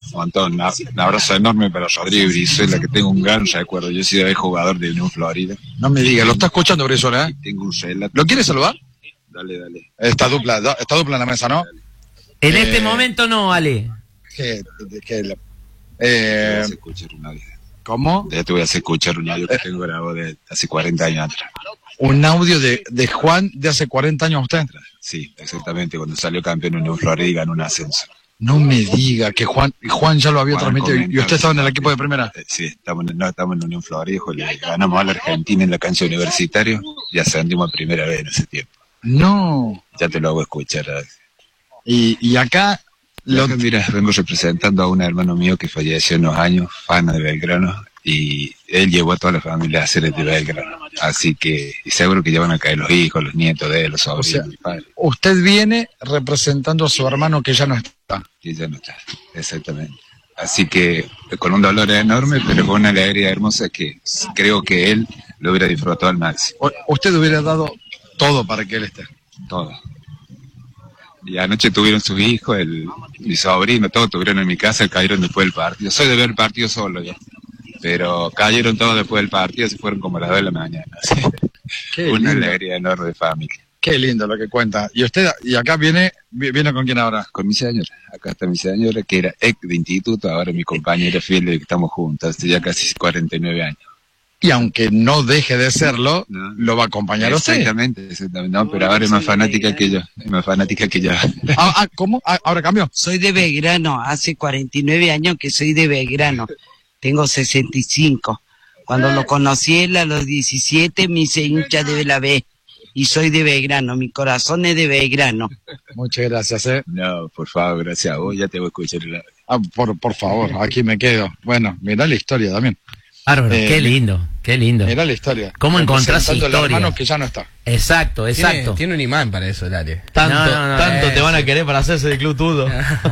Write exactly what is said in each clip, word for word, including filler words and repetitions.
Un montón, un abrazo enorme para Rodrigo Brizuela, que tengo un gran recuerdo. Yo soy jugador de Unión Florida. No me digas, lo está escuchando Brizuela, ¿eh? Tengo un relato. ¿Lo quieres saludar? Dale, dale. Esta dupla, esta dupla en la mesa, ¿no? Dale. En Eh, este momento no, Ale. Que, que, Te eh, voy a hacer escuchar un audio. ¿Cómo? Ya te voy a hacer escuchar un audio que tengo grabado de hace cuarenta años atrás. Un audio de, de Juan de hace cuarenta años usted. Sí, exactamente, cuando salió campeón en Unión Florida y ganó un ascenso. No me diga que Juan, Juan ya lo había Juan transmitido y comenta, usted estaba en el equipo de primera. Eh, Sí, estamos en, no, estamos en Unión Florida, hijo, le ganamos a la Argentina en la cancha universitaria y ascendimos a primera vez en ese tiempo. No. Ya te lo hago escuchar. Y, y acá, lo, Lo... Mira, vengo representando a un hermano mío que falleció en unos años, fan de Belgrano, y él llevó a toda la familia a ser de Belgrano. Así que y seguro que ya van a caer los hijos, los nietos de él, los o sobrinos, sea, el padre. usted viene representando a su hermano que ya no está. Y ya no está, exactamente. Así que con un dolor enorme, pero con una alegría hermosa que creo que él lo hubiera disfrutado al máximo. O- usted hubiera dado todo para que él esté. Todo. Y anoche tuvieron sus hijos, el, mi sobrino, todos tuvieron en mi casa, cayeron después del partido. Soy de ver el partido solo ya. Pero cayeron todos después del partido, se fueron como a las dos de la mañana. Qué Una lindo. alegría enorme de familia. Qué lindo lo que cuenta. Y usted, y acá viene, vi- viene con quién ahora. Con mi señora, acá está mi señora, que era ex de instituto, ahora mi compañera fiel de que estamos juntos, hace ya casi cuarenta y nueve años. Y aunque no deje de serlo, No. lo va a acompañar a usted. Exactamente, exactamente. No, pero ahora es más fanática que yo, es más fanática que yo. Ah, ah, ¿cómo? Ah, ¿ahora cambió? Soy de Belgrano, hace cuarenta y nueve años que soy de Belgrano, tengo sesenta y cinco. Cuando lo conocí él a los diecisiete me hice hincha de la B y soy de Belgrano, mi corazón es de Belgrano. Muchas gracias, eh. No, por favor, gracias a vos, ya te voy a escuchar el audio. Ah, por, por favor, aquí me quedo. Bueno, mirá la historia también. Bárbaro, Eh, qué lindo, qué lindo. Mirá la historia. ¿Cómo encontrás Representando al historias? hermano que ya no está. Exacto, exacto. Tiene, tiene un imán para eso, dale. Tanto, No, no, no, tanto eh, te van a querer para hacerse del club tudo.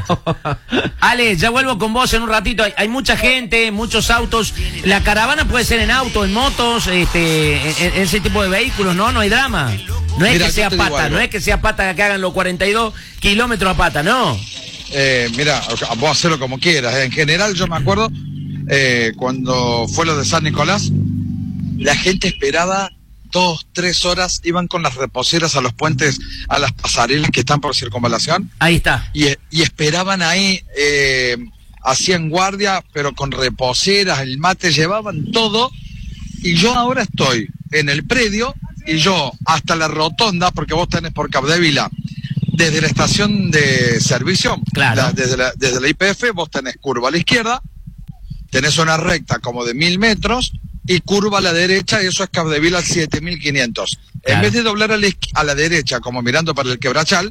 Ale, ya vuelvo con vos en un ratito. Hay, hay mucha gente, muchos autos. La caravana puede ser en auto, en motos, este, en, en ese tipo de vehículos, ¿no? No hay drama. No es Mira, que yo sea te digo pata, algo. no es que sea pata que hagan los cuarenta y dos kilómetros a pata, no. Eh, mira, vos hacerlo como quieras. En general, yo me acuerdo eh, cuando fue lo de San Nicolás, la gente esperaba dos, tres horas, iban con las reposeras a los puentes, a las pasarelas que están por circunvalación, Ahí está. y, y esperaban ahí, eh, hacían guardia, pero con reposeras, el mate, llevaban todo, y yo ahora estoy en el predio, y yo hasta la rotonda, porque vos tenés por Capdevila, desde la estación de servicio, Claro. la- desde, la, desde la I P F, vos tenés curva a la izquierda, tenés una recta como de mil metros, y curva a la derecha, y eso es Capdevila siete mil quinientos. Claro. En vez de doblar a la, izqui- a la derecha, como mirando para el Quebrachal,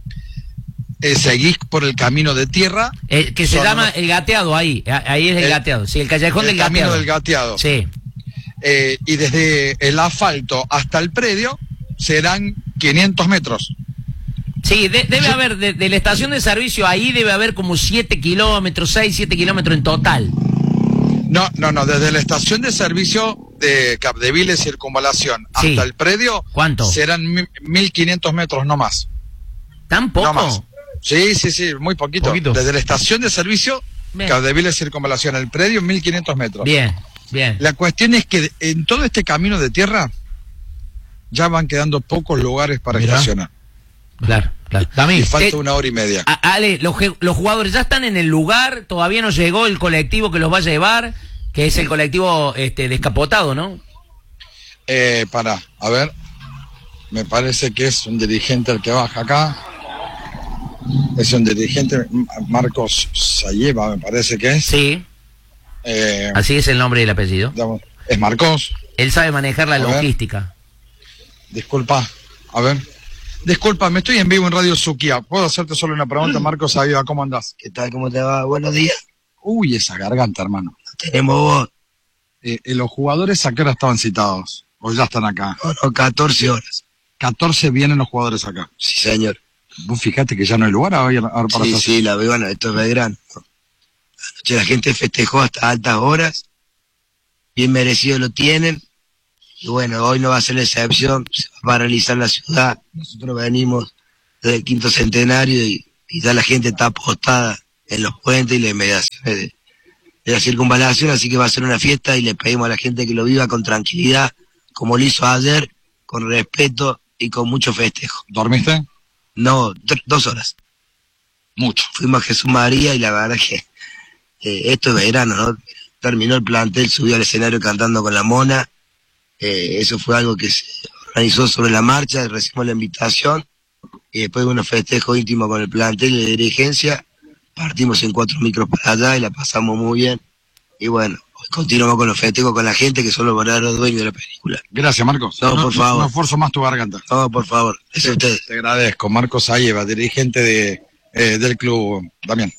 eh, seguís por el camino de tierra, Eh, que se Son llama unos- el gateado ahí. A- Ahí es el, El- gateado. Sí, el callejón el del camino gateado. del gateado. Sí. Eh, y desde el asfalto hasta el predio serán quinientos metros. Sí, de- debe haber, de, de la estación de servicio ahí debe haber como siete kilómetros, seis, siete kilómetros en total. No, no, no, desde la estación de servicio de Capdevila y Circunvalación Sí. hasta el predio ¿Cuánto? serán mi- mil quinientos metros, no más. ¿Tan poco? No más. Sí, sí, sí, muy poquito. Poquito. Desde la estación de servicio, Bien. Capdevila y Circunvalación, el predio mil quinientos metros. Bien, bien. La cuestión es que en todo este camino de tierra ya van quedando pocos lugares para Mirá. estacionar. Claro, claro. Y Dami, falta eh, una hora y media. A- Ale, los, je- los jugadores ya están en el lugar, todavía no llegó el colectivo que los va a llevar, que es el colectivo este descapotado, ¿no? Eh, para, a ver, me parece que es un dirigente el que baja acá. Es un dirigente, M- Marcos Sayeva, me parece que es. Sí, Eh, así es el nombre y el apellido. digamos, es Marcos. Él sabe manejar la A ver. logística. Disculpa, a ver. Disculpa, me estoy en vivo en Radio Suquía. ¿Puedo hacerte solo una pregunta, Marcos Sayeva? ¿Cómo andás? ¿Qué tal? ¿Cómo te va? Buenos días. Uy, esa garganta, hermano. Tenemos vos, Eh, eh, ¿Los jugadores a qué hora estaban citados? ¿O ya están acá? bueno, catorce horas. catorce vienen los jugadores acá. Sí, señor. Vos fíjate que ya no hay lugar ahora ahora para Sí, hacer- sí, la veo, bueno, esto es Belgrano. Anoche la gente festejó hasta altas horas, bien merecido lo tienen, y bueno, hoy no va a ser la excepción, se va a paralizar la ciudad, nosotros venimos desde el quinto centenario y, y ya la gente está apostada en los puentes y las inmediaciones de, de la circunvalación, así que va a ser una fiesta y le pedimos a la gente que lo viva con tranquilidad, como lo hizo ayer, con respeto y con mucho festejo. ¿Dormiste? No, dos horas. Mucho. Fuimos a Jesús María y la verdad que eh, esto es verano, ¿no? Terminó el plantel, subió al escenario cantando con la Mona, eh, eso fue algo que se organizó sobre la marcha, recibimos la invitación y después de unos festejos íntimos con el plantel y la dirigencia, partimos en cuatro micros para allá y la pasamos muy bien. Y bueno, hoy continuamos con los festejos con la gente que son los verdaderos dueños de la película. Gracias, Marcos. No, por favor. No esfuerzo más tu garganta. No, por favor. Es a ustedes. Te agradezco. Marcos Ayeva, dirigente de, eh, del club. Damián.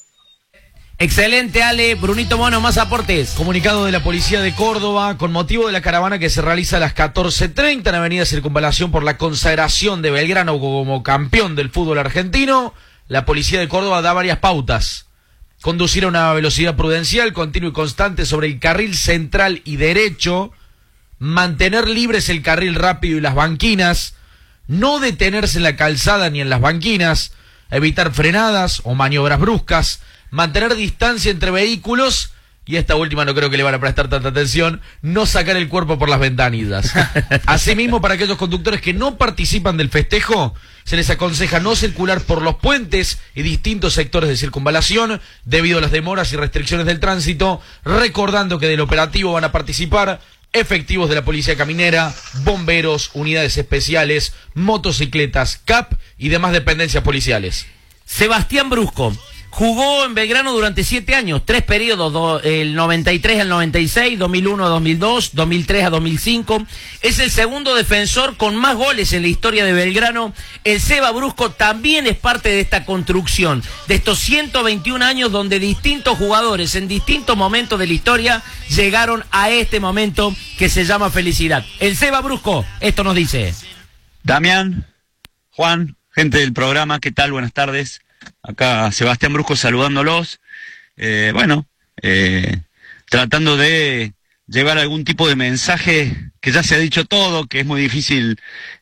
Excelente, Ale. Brunito Mono, más aportes. Comunicado de la Policía de Córdoba con motivo de la caravana que se realiza a las catorce treinta en Avenida Circunvalación por la consagración de Belgrano como campeón del fútbol argentino. La Policía de Córdoba da varias pautas. Conducir a una velocidad prudencial, continua y constante sobre el carril central y derecho. Mantener libres el carril rápido y las banquinas. No detenerse en la calzada ni en las banquinas. Evitar frenadas o maniobras bruscas. Mantener distancia entre vehículos, y esta última no creo que le van a prestar tanta atención, no sacar el cuerpo por las ventanillas. Asimismo, para aquellos conductores que no participan del festejo, se les aconseja no circular por los puentes y distintos sectores de circunvalación debido a las demoras y restricciones del tránsito, recordando que del operativo van a participar efectivos de la Policía Caminera, bomberos, unidades especiales, motocicletas, C A P y demás dependencias policiales. Sebastián Brusco jugó en Belgrano durante siete años, tres periodos, do, el noventa y tres al noventa y seis, dos mil uno a dos mil dos, dos mil tres a dos mil cinco. Es el segundo defensor con más goles en la historia de Belgrano. El Seba Brusco también es parte de esta construcción, de estos ciento veintiún años donde distintos jugadores en distintos momentos de la historia llegaron a este momento que se llama felicidad. El Seba Brusco, esto nos dice. Damián, Juan, gente del programa, ¿qué tal? Buenas tardes. Acá Sebastián Brusco saludándolos, eh, bueno, eh, tratando de llevar algún tipo de mensaje que ya se ha dicho todo, que es muy difícil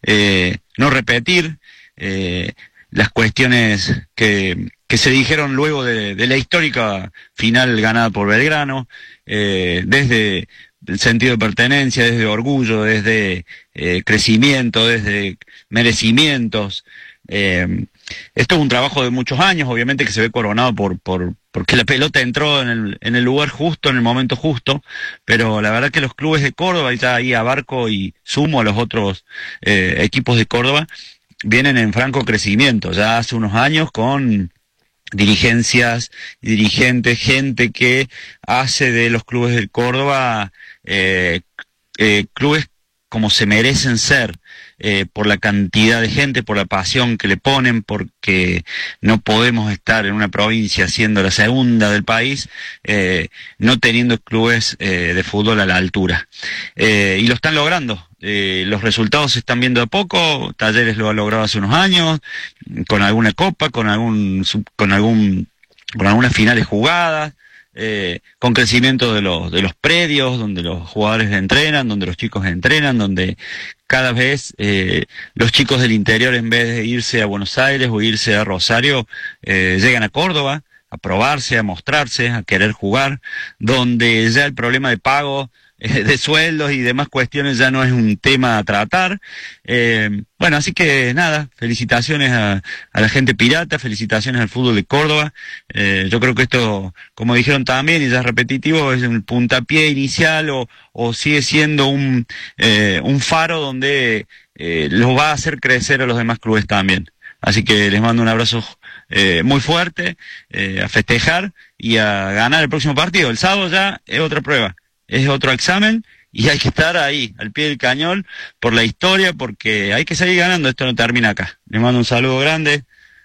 eh, no repetir, eh, las cuestiones que, que se dijeron luego de, de la histórica final ganada por Belgrano, eh, desde el sentido de pertenencia, desde orgullo, desde eh, crecimiento, desde merecimientos. Eh, esto es un trabajo de muchos años, obviamente que se ve coronado por, por porque la pelota entró en el, en el lugar justo, en el momento justo, pero la verdad que los clubes de Córdoba, y ya ahí abarco y sumo a los otros eh, equipos de Córdoba, vienen en franco crecimiento, ya hace unos años con dirigencias, dirigentes, gente que hace de los clubes de Córdoba eh, eh, clubes como se merecen ser, eh, por la cantidad de gente, por la pasión que le ponen, porque no podemos estar en una provincia siendo la segunda del país, eh, no teniendo clubes eh, de fútbol a la altura. Eh, y lo están logrando. Eh, los resultados se están viendo de poco. Talleres lo ha logrado hace unos años, con alguna copa, con algún, con algún, con algunas finales jugadas. Eh, con crecimiento de los de los predios, donde los jugadores entrenan, donde los chicos entrenan, donde cada vez eh, los chicos del interior, en vez de irse a Buenos Aires o irse a Rosario, eh, llegan a Córdoba a probarse, a mostrarse, a querer jugar, donde ya el problema de pago eh, de sueldos y demás cuestiones ya no es un tema a tratar. Eh, bueno, así que nada, felicitaciones a, a la gente pirata, felicitaciones al fútbol de Córdoba. Eh, yo creo que esto, como dijeron también, y ya es repetitivo, es un puntapié inicial o, o sigue siendo un, eh, un faro donde eh, los va a hacer crecer a los demás clubes también. Así que les mando un abrazo eh, muy fuerte, eh, a festejar y a ganar el próximo partido. El sábado ya es otra prueba, es otro examen y hay que estar ahí, al pie del cañón, por la historia, porque hay que seguir ganando, esto no termina acá. Les mando un saludo grande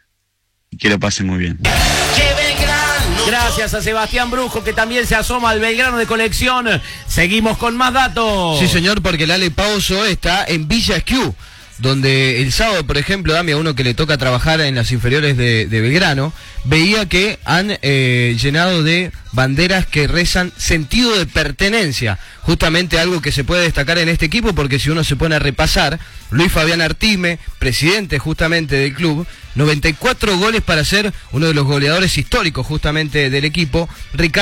y que lo pasen muy bien. Gracias a Sebastián Brusco, que también se asoma al Belgrano de colección. Seguimos con más datos. Sí, señor, porque el Ale Pauso está en Villa Esquiú. donde el sábado, por ejemplo, Dami, a uno que le toca trabajar en las inferiores de, de Belgrano, veía que han eh, llenado de banderas que rezan sentido de pertenencia, justamente algo que se puede destacar en este equipo, porque si uno se pone a repasar, Luis Fabián Artime, presidente justamente del club, noventa y cuatro goles para ser uno de los goleadores históricos justamente del equipo. Ricardo